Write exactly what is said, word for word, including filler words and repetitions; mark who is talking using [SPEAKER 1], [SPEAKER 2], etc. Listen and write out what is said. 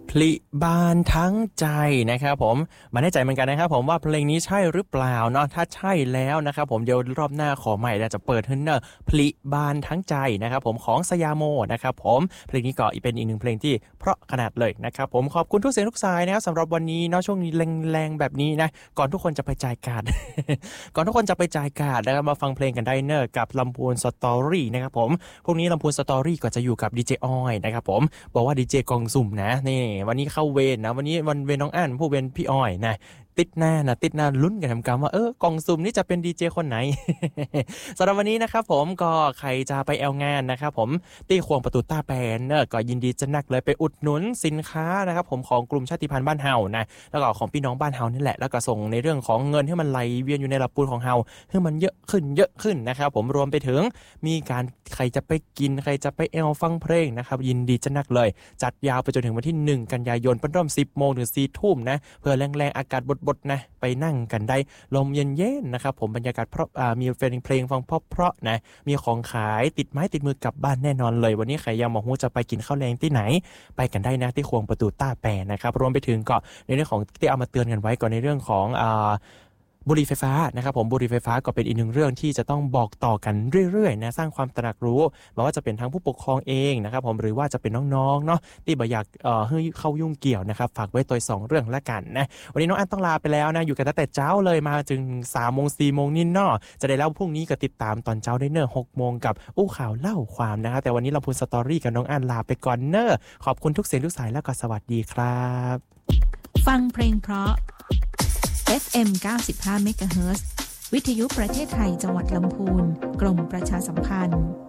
[SPEAKER 1] พลิบานทั้งใจนะครับผมมาแน่ใจเหมือนกันนะครับผมว่าเพลงนี้ใช่หรือเปล่าเนาะถ้าใช่แล้วนะครับผมเดี๋ยวรอบหน้าขอใหม่จะเปิดให้เนอร์พลิบานทั้งใจนะครับผมของสยามโมนะครับผมเพลงนี้ก็เป็นอีกหนึ่งเพลงที่เพราะขนาดเลยนะครับผมขอบคุณทุกเสียงทุกสายนะครับสำหรับวันนี้เนาะช่วงนี้แรงๆแบบนี้นะก่อนทุกคนจะไปจ่ายการ ก่อนทุกคนจะไปจ่ายการนะครับมาฟังเพลงกันได้เนอร์กับลำพูนสตอรี่นะครับผมพวกนี้ลำพูนสตอรี่ก็จะอยู่กับดีเจอ้อยนะครับผมบอกว่าดีเจกองสุ่มนะนี่วันนี้เข้าเวรนะวันนี้วันเวรน้องอ่านผู้เวรพี่อ้อยนะติดหน้านะติดหน้าลุ้นกันทำกรรมว่าเออกองซุ่มนี่จะเป็นดีเจคนไหน สำหรับวันนี้นะครับผมก็ใครจะไปแอลงานนะครับผมตีควงประตูต้าแปนเนอะก็ยินดีจะนักเลยไปอุดหนุนสินค้านะครับผมของกลุ่มชาติพันธุ์บ้านเฮานะแล้วก็ของพี่น้องบ้านเฮานี่แหละแล้วก็ส่งในเรื่องของเงินให้มันไหลเวียนอยู่ในระปูนของเฮาให้มันเยอะขึ้นเยอะขึ้นนะครับผมรวมไปถึงมีการใครจะไปกินใครจะไปแอลฟังเพลงนะครับยินดีจะนักเลยจัดยาวไปจนถึงวันที่หนึ่งกันยายนเป็นเริ่มสิบโมงถึงสี่ทุ่มนะเพื่อแรงๆอากาศบดๆนะไปนั่งกันได้ลมเย็นๆนะครับผมบรรยากาศเพราะมีเพลงเพลงฟังเพราะๆนะมีของขายติดไม้ติดมือกลับบ้านแน่นอนเลยวันนี้ใครยังมองว่าจะไปกินข้าวแรงที่ไหนไปกันได้นะที่ควงประตูต้าแปรนะครับรวมไปถึงก็ในเรื่องของที่เอามาเตือนกันไว้ก่อนในเรื่องของอ่าบุหรี่ไฟฟ้านะครับผมบุหรี่ไฟฟ้าก็เป็นอีกหนึ่งเรื่องที่จะต้องบอกต่อกันเรื่อยๆนะสร้างความตระหนักรู้ไม่ว่าจะเป็นทั้งผู้ปกครองเองนะครับผมหรือว่าจะเป็นน้องๆเนาะที่บ่อยากเอ่อให้เข้ายุ่งเกี่ยวนะครับฝากไว้ตัวสองเรื่องละกันนะวันนี้น้องอันต้องลาไปแล้วนะอยู่กันตั้งแต่เช้าเลยมาถึง สามโมง สี่โมงนี่เนาะจะได้แล้วพรุ่งนี้ก็ติดตามตอนเช้าได้เนอะหกโมงกับอู้ข่าวเล่าความนะครับแต่วันนี้เราพูดสตอรี่กับน้องอันลาไปก่อนเนอะขอบคุณทุกเสียงทุกสายแล้วก็สวัสดีครับ
[SPEAKER 2] ฟังเพลงเพราะเอฟ เอ็ม เก้าสิบห้า เมกะเฮิรตซ์ วิทยุประเทศไทยจังหวัดลำพูนกรมประชาสัมพันธ์